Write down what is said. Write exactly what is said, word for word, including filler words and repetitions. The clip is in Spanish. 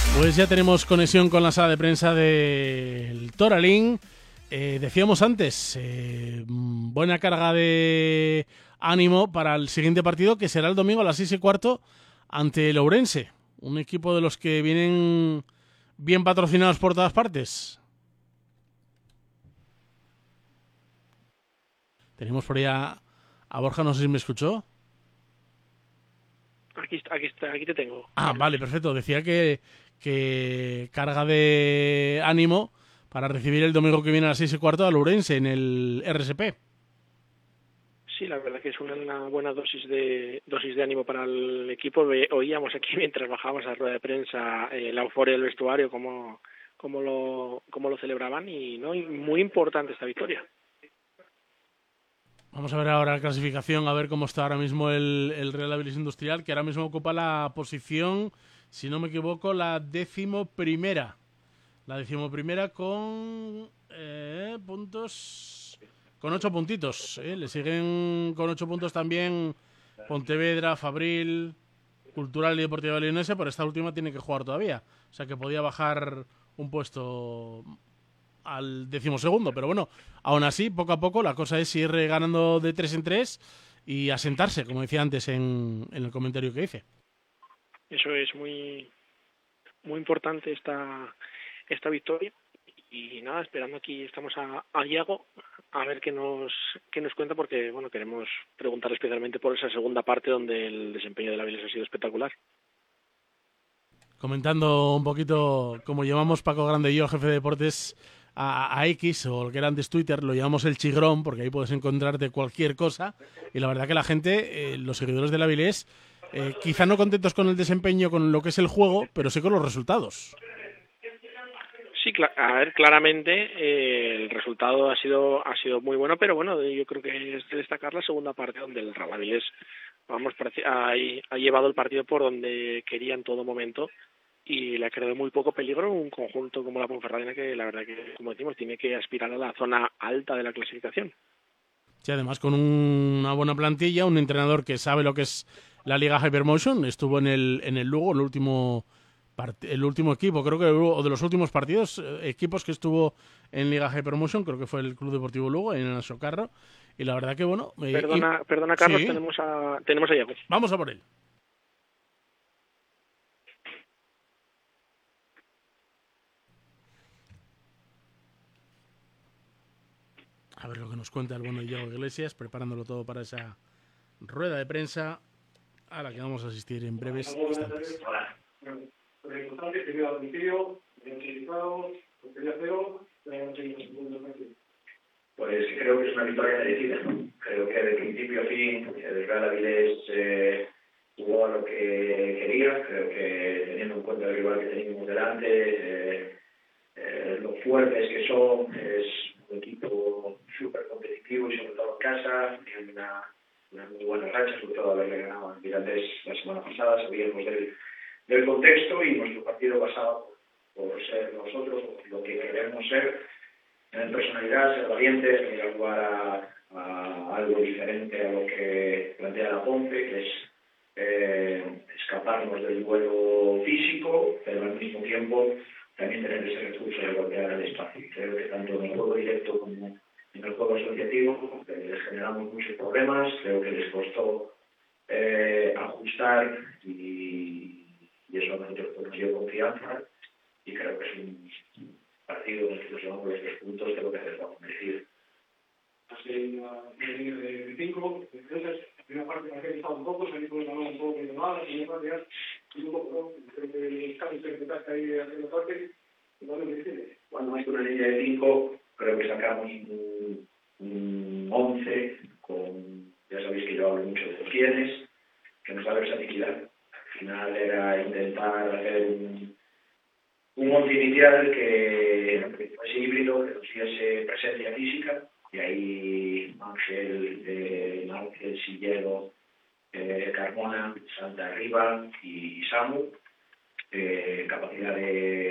Pues ya tenemos conexión con la sala de prensa del Toralín. Eh, decíamos antes, eh, buena carga de ánimo para el siguiente partido, que será el domingo a las seis y cuarto ante el Ourense, un equipo de los que vienen bien patrocinados por todas partes. Tenemos por ahí a, a Borja, no sé si me escuchó. Aquí, aquí, aquí te tengo. Ah, Carlos. vale, perfecto. Decía que, que carga de ánimo para recibir el domingo que viene a las seis y cuarto al Ourense en el R S P. Sí, la verdad que es una, una buena dosis de dosis de ánimo para el equipo. Oíamos aquí mientras bajábamos a la rueda de prensa eh, la euforia del vestuario, cómo, cómo, lo, cómo lo celebraban y no y muy importante esta victoria. Vamos a ver ahora la clasificación, a ver cómo está ahora mismo el, el Real Avilés Industrial, que ahora mismo ocupa la posición, si no me equivoco, la décimo primera. La décimo primera con eh, puntos, con ocho puntitos. Eh. Le siguen con ocho puntos también Pontevedra, Fabril, Cultural y Deportiva Leonesa, pero esta última tiene que jugar todavía. O sea que podía bajar un puesto al decimosegundo, pero bueno, aún así, poco a poco, la cosa es ir ganando de tres en tres y asentarse, como decía antes en, en el comentario que hice. Eso es muy muy importante esta esta victoria y nada, esperando aquí estamos a, a Iago a ver qué nos qué nos cuenta, porque bueno, queremos preguntar especialmente por esa segunda parte donde el desempeño del Avilés ha sido espectacular. Comentando un poquito cómo llamamos Paco Grande y yo, jefe de deportes, a, a X, o lo que era antes Twitter, lo llamamos el Chigrón, porque ahí puedes encontrarte cualquier cosa. Y la verdad que la gente, eh, los seguidores del Avilés, eh, quizá no contentos con el desempeño, con lo que es el juego, pero sí con los resultados. Sí, a ver, claramente eh, el resultado ha sido ha sido muy bueno, pero bueno, yo creo que es de destacar la segunda parte donde el Real Avilés, vamos, ha, ha llevado el partido por donde quería en todo momento y le ha creado muy poco peligro un conjunto como la Ponferradina, que la verdad que, como decimos, tiene que aspirar a la zona alta de la clasificación. Sí, además con un, una buena plantilla, un entrenador que sabe lo que es la Liga Hypermotion, estuvo en el en el Lugo, el último el último equipo, creo que o de los últimos partidos, eh, equipos que estuvo en Liga Hypermotion, creo que fue el Club Deportivo Lugo en el Socarro, y la verdad que bueno, eh, Perdona, y, perdona Carlos, sí, tenemos a tenemos a Iago. vamos a por él. A ver lo que nos cuenta el bueno Iago Iglesias, preparándolo todo para esa rueda de prensa a la que vamos a asistir en breves instantes. Lo importante es que queda domicilio, identificado, portería cero, pues creo que es una victoria merecida. Creo que de principio a fin el Real Avilés eh, jugó a lo que quería. Creo que teniendo en cuenta el rival que teníamos delante, eh, eh, lo fuertes que son, es un equipo súper competitivo y sobre todo en casa, tiene una, una muy buena racha, sobre todo haberle ganado a Mirandés la semana pasada. Sabíamos del del contexto y nuestro partido basado por ser nosotros lo que queremos ser, tener personalidad, ser valientes, venir a jugar a, a algo diferente a lo que plantea la Ponce, que es eh, escaparnos del duelo físico, pero al mismo tiempo también tener ese recurso de golpear el espacio. Creo que tanto en el juego directo como en el juego asociativo eh, les generamos muchos problemas. Creo que les costó eh, ajustar y y eso a nosotros nos dio confianza y creo que es un partido en el que nos llevamos los tres puntos de lo que les vamos a decir. Hace una línea de cinco, entonces, la primera parte me ha estado un poco, salí con el balón un poco de mal, la segunda parte ya, y un poco, ¿no? Creo que el cambio que intentaste ahí haciendo parte, igual me dice. Cuando hay una línea de cinco, creo que sacamos un, un once, con, ya sabéis que yo hablo mucho de los cienes, que nos da versatilidad. Al final era intentar hacer un, un once inicial que, que fuese híbrido, que nos diese presencia física, y ahí Ángel, eh, Ángel Sillero, eh, Carmona, Santa Arriba y Samu, eh, capacidad de